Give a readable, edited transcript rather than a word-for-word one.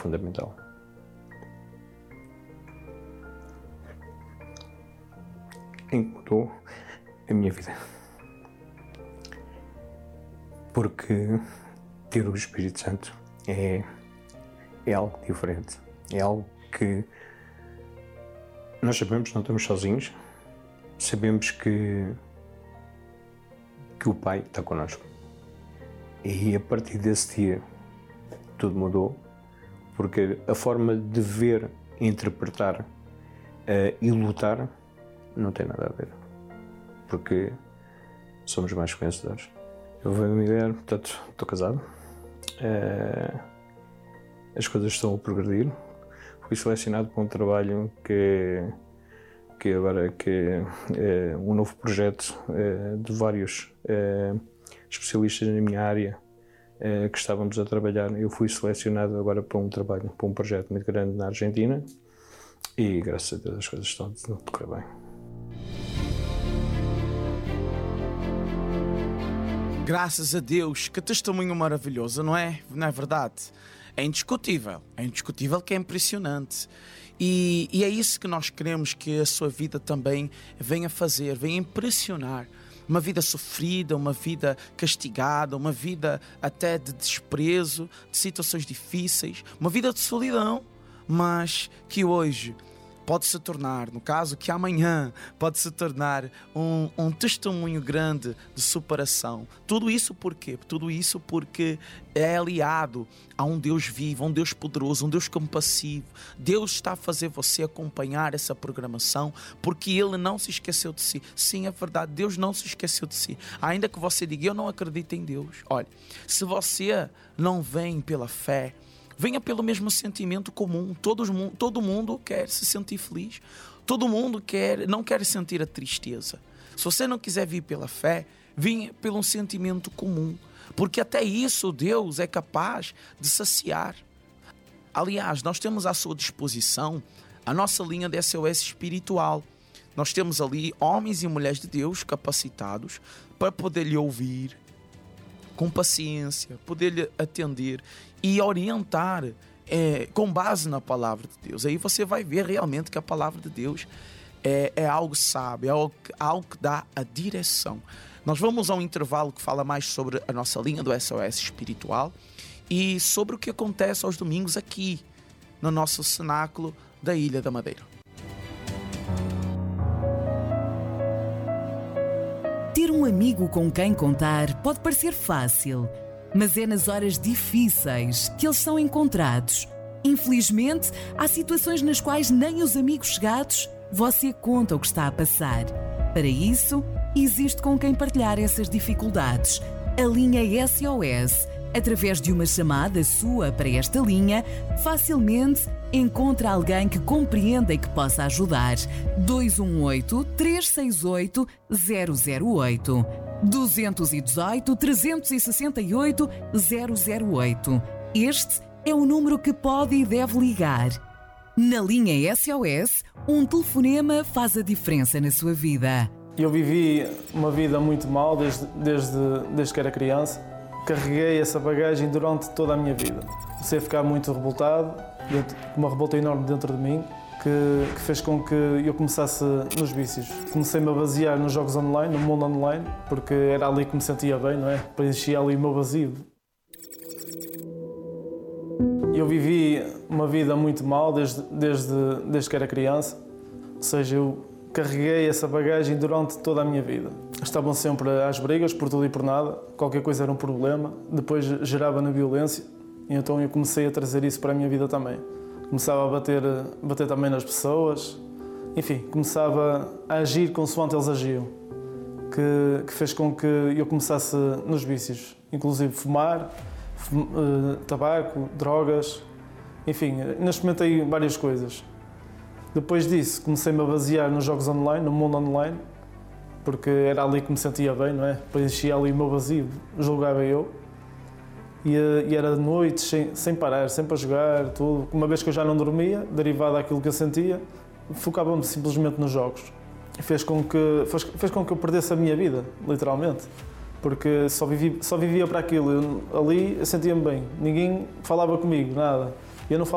fundamental. Em que mudou a minha vida. Porque ter o Espírito Santo é algo diferente. É algo que nós sabemos que não estamos sozinhos. Sabemos que o Pai está connosco. E a partir desse dia tudo mudou, porque a forma de ver, interpretar e lutar não tem nada a ver, porque somos mais vencedores. Eu vou me ver, portanto, estou casado, as coisas estão a progredir, fui selecionado para um trabalho que agora é um novo projeto de vários especialistas na minha área que estávamos a trabalhar. Eu fui selecionado agora para um trabalho, para um projeto muito grande na Argentina e graças a Deus as coisas estão a decorrer bem. Graças a Deus, que testemunho maravilhoso, não é? Não é verdade? É indiscutível que é impressionante. E é isso que nós queremos que a sua vida também venha fazer, venha impressionar. Uma vida sofrida, uma vida castigada, uma vida até de desprezo, de situações difíceis, uma vida de solidão, mas que hoje pode se tornar, no caso que amanhã pode se tornar um testemunho grande de superação. Tudo isso por quê? Tudo isso porque é aliado a um Deus vivo, a um Deus poderoso, um Deus compassivo. Deus está a fazer você acompanhar essa programação porque Ele não se esqueceu de si. Sim, é verdade, Deus não se esqueceu de si. Ainda que você diga, eu não acredito em Deus. Olha, se você não vem pela fé, venha pelo mesmo sentimento comum. Todo mundo quer se sentir feliz. Todo mundo não quer sentir a tristeza. Se você não quiser vir pela fé, venha pelo um sentimento comum. Porque até isso Deus é capaz de saciar. Aliás, nós temos à sua disposição a nossa linha de SOS espiritual. Nós temos ali homens e mulheres de Deus capacitados para poder lhe ouvir com paciência, poder lhe atender e orientar com base na palavra de Deus. Aí você vai ver realmente que a palavra de Deus é algo sábio, é algo que dá a direção. Nós vamos a um intervalo que fala mais sobre a nossa linha do SOS espiritual e sobre o que acontece aos domingos aqui no nosso cenáculo da Ilha da Madeira. Ter um amigo com quem contar pode parecer fácil, mas é nas horas difíceis que eles são encontrados. Infelizmente, há situações nas quais nem os amigos chegados você conta o que está a passar. Para isso, existe com quem partilhar essas dificuldades. A linha SOS, através de uma chamada sua para esta linha, facilmente encontra alguém que compreenda e que possa ajudar. 218-368-008 218-368-008. Este é o número que pode e deve ligar. Na linha SOS, um telefonema faz a diferença na sua vida. Eu vivi uma vida muito mal desde que era criança. Carreguei essa bagagem durante toda a minha vida. Comecei a ficar muito revoltado, uma revolta enorme dentro de mim, que fez com que eu começasse nos vícios. Comecei-me a basear nos jogos online, no mundo online, porque era ali que me sentia bem, não é? Preenchia ali o meu vazio. Eu vivi uma vida muito mal desde que era criança, ou seja, eu carreguei essa bagagem durante toda a minha vida. Estavam sempre às brigas, por tudo e por nada, qualquer coisa era um problema, depois gerava na violência, e então eu comecei a trazer isso para a minha vida também. Começava a bater também nas pessoas, enfim, começava a agir consoante eles agiam, que fez com que eu começasse nos vícios, inclusive fumar, tabaco, drogas, enfim, ainda experimentei várias coisas. Depois disso, comecei-me a basear nos jogos online, no mundo online, porque era ali que me sentia bem, não é? Preenchia ali o meu vazio, julgava eu. E era de noite, sem parar, sempre a jogar, tudo. Uma vez que eu já não dormia, derivado daquilo que eu sentia, focava-me simplesmente nos jogos. Fez com que eu perdesse a minha vida, literalmente. Porque só vivia para aquilo. Ali eu sentia-me bem. Ninguém falava comigo, nada. Eu não